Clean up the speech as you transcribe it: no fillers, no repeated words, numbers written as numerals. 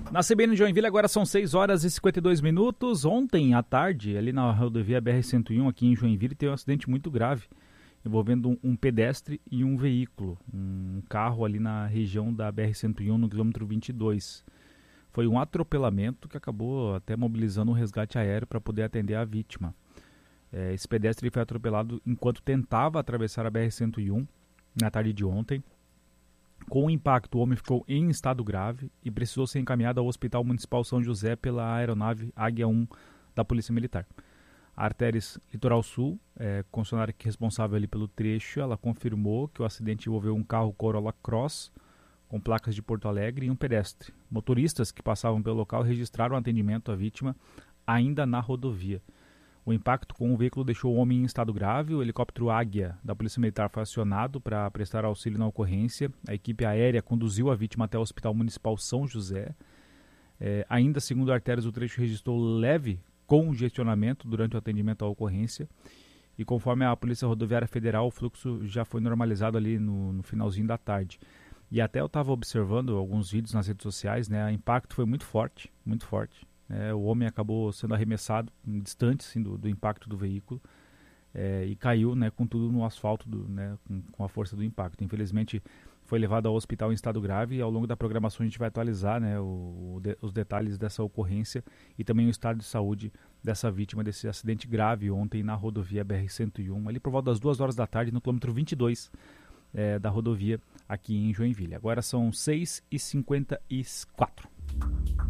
Na CBN de Joinville agora são 6 horas e 52 minutos. Ontem à tarde, ali na rodovia BR-101 aqui em Joinville, teve um acidente muito grave envolvendo um pedestre e um veículo. Um carro ali na região da BR-101 no quilômetro 22. Foi um atropelamento que acabou até mobilizando um resgate aéreo para poder atender a vítima. Esse pedestre foi atropelado enquanto tentava atravessar a BR-101 na tarde de ontem. Com o impacto, o homem ficou em estado grave e precisou ser encaminhado ao Hospital Municipal São José pela aeronave Águia 1 da Polícia Militar. A Artéries Litoral Sul, concessionária responsável ali pelo trecho, ela confirmou que o acidente envolveu um carro Corolla Cross com placas de Porto Alegre e um pedestre. Motoristas que passavam pelo local registraram atendimento à vítima ainda na rodovia. O impacto com o veículo deixou o homem em estado grave. O helicóptero Águia da Polícia Militar foi acionado para prestar auxílio na ocorrência. A equipe aérea conduziu a vítima até o Hospital Municipal São José. Ainda segundo a Artéries, o trecho registrou leve congestionamento durante o atendimento à ocorrência. E conforme a Polícia Rodoviária Federal, o fluxo já foi normalizado ali no finalzinho da tarde. E até eu estava observando alguns vídeos nas redes sociais, né? O impacto foi muito forte, muito forte. O homem acabou sendo arremessado distante assim, do impacto do veículo e caiu, né, com tudo no asfalto, com a força do impacto. Infelizmente foi levado ao hospital em estado grave e ao longo da programação a gente vai atualizar, né, os detalhes dessa ocorrência e também o estado de saúde dessa vítima desse acidente grave ontem na rodovia BR-101, ali por volta das 2 horas da tarde no quilômetro 22 da rodovia aqui em Joinville. Agora são 6h54.